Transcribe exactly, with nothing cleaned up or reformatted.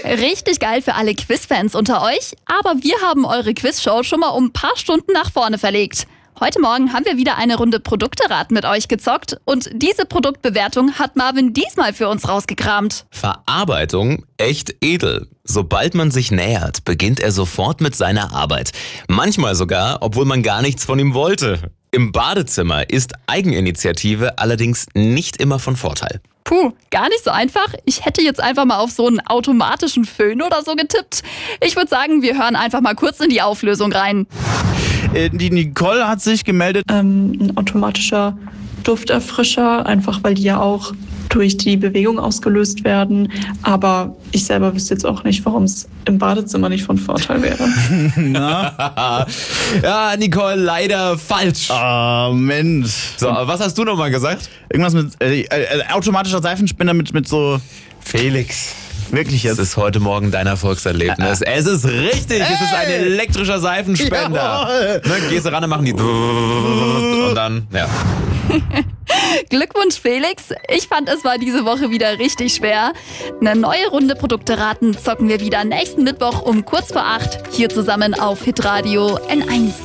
Richtig geil für alle Quizfans unter euch, aber wir haben eure Quizshow schon mal um ein paar Stunden nach vorne verlegt. Heute Morgen haben wir wieder eine Runde Produkteraten mit euch gezockt und diese Produktbewertung hat Marvin diesmal für uns rausgekramt. Verarbeitung echt edel. Sobald man sich nähert, beginnt er sofort mit seiner Arbeit. Manchmal sogar, obwohl man gar nichts von ihm wollte. Im Badezimmer ist Eigeninitiative allerdings nicht immer von Vorteil. Puh, gar nicht so einfach. Ich hätte jetzt einfach mal auf so einen automatischen Föhn oder so getippt. Ich würde sagen, wir hören einfach mal kurz in die Auflösung rein. Die Nicole hat sich gemeldet. Ähm, ein automatischer Dufterfrischer, einfach weil die ja auch durch die Bewegung ausgelöst werden. Aber ich selber wüsste jetzt auch nicht, warum es im Badezimmer nicht von Vorteil wäre. Ja, Nicole, leider falsch. Oh, Mensch. So, aber was hast du nochmal gesagt? Irgendwas mit äh, äh, automatischer Seifenspender mit, mit so... Felix. Wirklich jetzt? Das ist heute Morgen dein Erfolgserlebnis. Es ist richtig. Es ist ein elektrischer Seifenspender. Ne, gehst du ran und machen die und dann, ja. Glückwunsch, Felix. Ich fand, es war diese Woche wieder richtig schwer. Eine neue Runde Produkteraten zocken wir wieder nächsten Mittwoch um kurz vor acht hier zusammen auf Hitradio N eins.